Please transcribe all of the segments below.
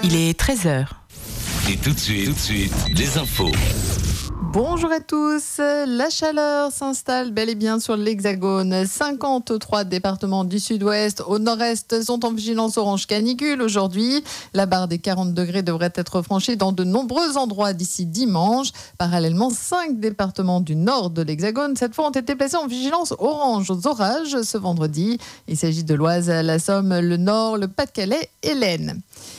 Il est 13h. Et tout de suite, les infos. Bonjour à tous, la chaleur s'installe bel et bien sur l'Hexagone. 53 départements du sud-ouest au nord-est sont en vigilance orange canicule aujourd'hui. La barre des 40 degrés devrait être franchie dans de nombreux endroits d'ici dimanche. Parallèlement, 5 départements du nord de l'Hexagone, cette fois, ont été placés en vigilance orange aux orages ce vendredi. Il s'agit de l'Oise, la Somme, le Nord, le Pas-de-Calais et l'Aisne.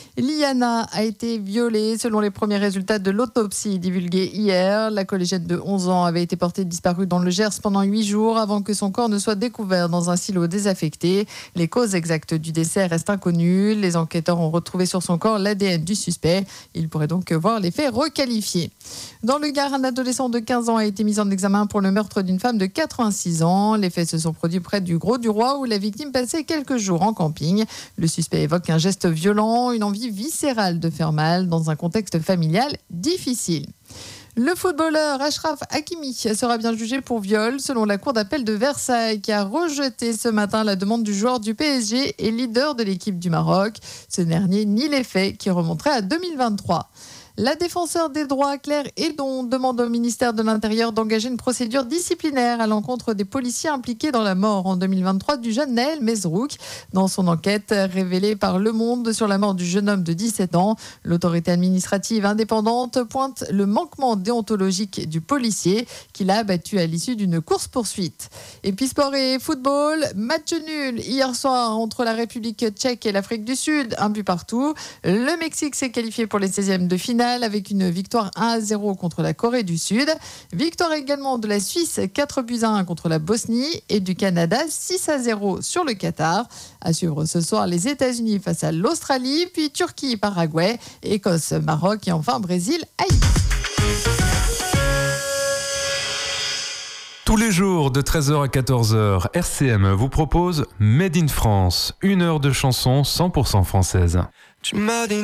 Liana a été violée selon les premiers résultats de l'autopsie divulguée hier. La collégienne de 11 ans avait été portée disparue dans le Gers pendant 8 jours avant que son corps ne soit découvert dans un silo désaffecté. Les causes exactes du décès restent inconnues. Les enquêteurs ont retrouvé sur son corps l'ADN du suspect. Ils pourraient donc voir les faits requalifiés. Dans le Gard, un adolescent de 15 ans a été mis en examen pour le meurtre d'une femme de 86 ans. Les faits se sont produits près du Grau-du-Roi où la victime passait quelques jours en camping. Le suspect évoque un geste violent, une envie viscérale de faire mal dans un contexte familial difficile. Le footballeur Achraf Hakimi sera bien jugé pour viol selon la cour d'appel de Versailles qui a rejeté ce matin la demande du joueur du PSG et leader de l'équipe du Maroc. Ce dernier nie les faits qui remonteraient à 2023. La défenseure des droits, Claire Hédon, demande au ministère de l'Intérieur d'engager une procédure disciplinaire à l'encontre des policiers impliqués dans la mort en 2023 du jeune Naël Mezrouk. Dans son enquête révélée par Le Monde sur la mort du jeune homme de 17 ans, l'autorité administrative indépendante pointe le manquement déontologique du policier qui l'a abattu à l'issue d'une course-poursuite. Et puis sport et football, match nul hier soir entre la République tchèque et l'Afrique du Sud, un but partout. Le Mexique s'est qualifié pour les 16e de finale avec une victoire 1-0 contre la Corée du Sud. Victoire également de la Suisse 4-1 contre la Bosnie et du Canada 6-0 sur le Qatar. À suivre ce soir les États-Unis face à l'Australie, puis Turquie, Paraguay, Écosse, Maroc et enfin Brésil, Haïti. Tous les jours de 13h à 14h, RCM vous propose Made in France, 1 heure de chansons 100% françaises. Tu m'as dit